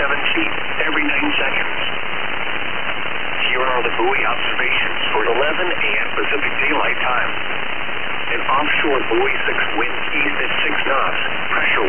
feet every 9 seconds. Here are the buoy observations for 11 a.m. Pacific Daylight Time. An offshore buoy 6 winds east at 6 knots, pressure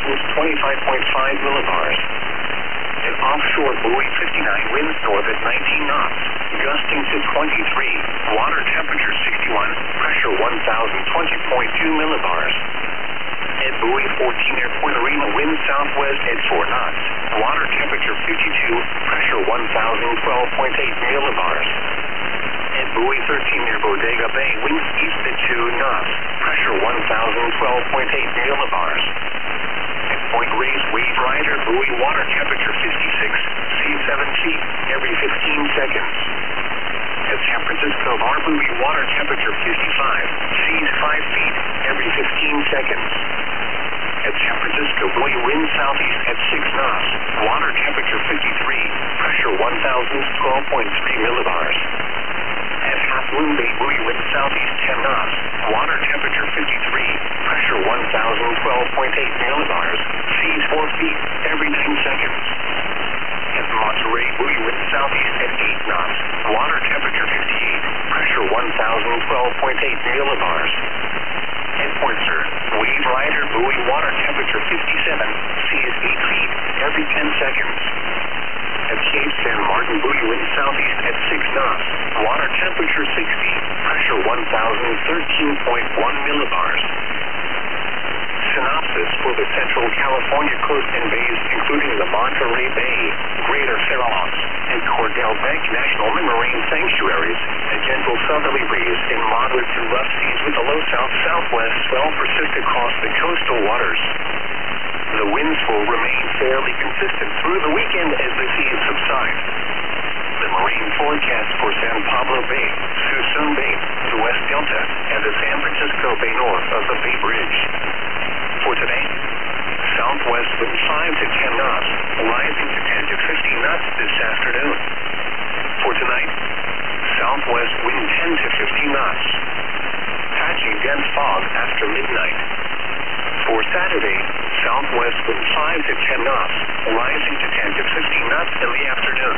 1,025.5 millibars. An offshore buoy 59 winds north at 19 knots, gusting to 23, water temperature 61, pressure 1,020.2 millibars. At buoy 14 near Point Arena, wind southwest at 4 knots, water temperature 52, pressure 1,012.8 millibars. At buoy 13 near Bodega Bay, winds east at 2 knots, pressure 1,012.8 millibars. At Point Reyes, wave rider, buoy water temperature 56, seas 7 feet every 15 seconds. At San Francisco Bar, buoy water temperature 55, seas 5 feet every 15 seconds. At San Francisco, buoy wind southeast at 6 knots, water temperature 53, pressure 1,012.3 millibars. At Half Moon Bay, buoy wind southeast 10 knots, water temperature 53, pressure 1,012.8 millibars, seas 4 feet every 9 seconds. At Monterey, buoy wind southeast at 8 knots, water temperature 58, pressure 1,012.8 millibars. At Point Sur, wave rider, buoy water temperature 57, seas 8 feet every 10 seconds. At Cape San Martin, buoy wind southeast at 6 knots, water temperature 60, pressure 1,013.1 millibars. Synopsis for the Central California coast and bays, including the Monterey Bay, Greater Farallones, and Cordell Bank National Marine Sanctuaries. A gentle southerly breeze and moderate to rough seas with a low south-southwest swell persist across the coastal waters. The winds will remain fairly consistent through the weekend as the seas subside. The marine forecast for San Pablo Bay, Suisun Bay, the West Delta, and the San Francisco Bay north of the Bay Bridge. For today, southwest wind 5 to 10 knots, rising to 10 to 15 knots this afternoon. For tonight, southwest wind 10 to 15 knots. Patchy dense fog after midnight. For Saturday, southwest wind 5 to 10 knots, rising to 10 to 15 knots in the afternoon.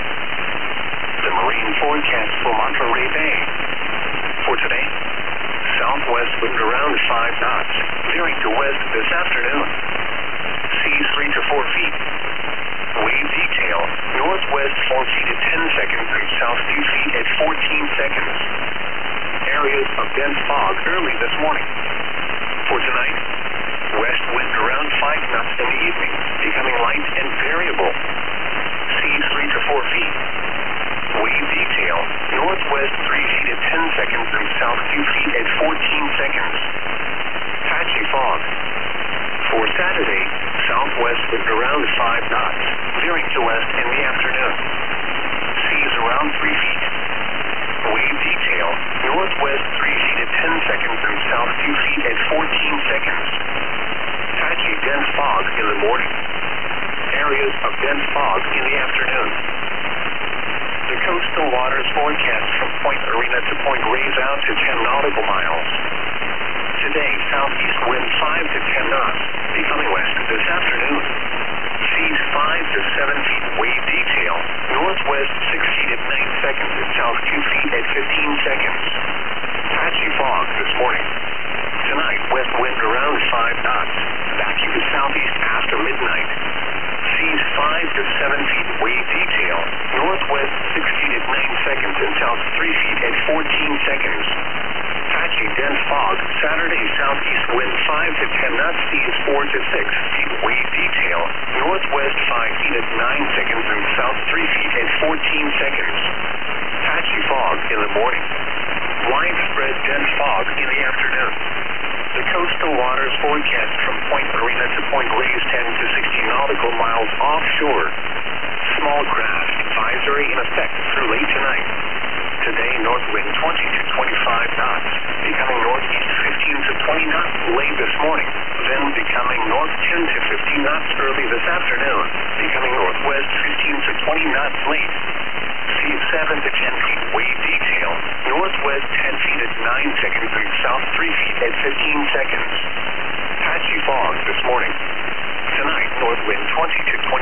The marine forecast for Monterey Bay. For today, southwest wind around 5 knots, veering to west this afternoon. Seas 3 to 4 feet. Wave detail, northwest 4 feet at 10 seconds and south 2 feet at 14 seconds. Areas of dense fog early this morning. For tonight, west wind around 5 knots in the evening, becoming light and variable. Seas 3 to 4 feet. Wave detail, northwest 3 feet at 10 seconds and south 2 feet at 14 seconds. Patchy fog. For Saturday, southwest wind around 5 knots, veering to west in the afternoon. Seas around 3 feet. Wave detail, northwest 3 feet at 10 seconds and south 2 feet at 14 seconds. Patchy dense fog in the morning. Areas of dense fog in the afternoon. The coastal waters forecast from Point Arena to Point Reyes out to 10 nautical miles. Today, southeast wind 5 to 10 knots, becoming west this afternoon. Seas 5 to 7 feet, wave detail, northwest 6 feet at 9 seconds and south 2 feet at 15 seconds. Patchy fog this morning. Tonight, west wind around 5 knots, backing to southeast after midnight. Seas 5 to 7 feet, wave detail, northwest 6 feet at 9 seconds and south 3 feet at 14 seconds. Patchy dense fog, Saturday southeast wind 5 to 10 knots, seas 4 to 6 feet, wave detail, northwest 5 feet at 9 seconds and south 3 feet at 14 seconds. Patchy fog in the morning. Widespread dense fog in the afternoon. The coastal waters forecast from Point Arena to Point Reyes 10 to 16 nautical miles offshore. Small craft advisory in effect through late tonight. Today, north wind 20 to 25 knots, becoming northeast 15 to 20 knots late this morning, then becoming north 10 to 15 knots early this afternoon, becoming northwest 15 to 20 knots late. Seas 7 to 10 feet, wave detail, northwest 10 feet at 9 seconds and south 3 feet at 15 seconds. Patchy fog this morning. Tonight, north wind 20 to 20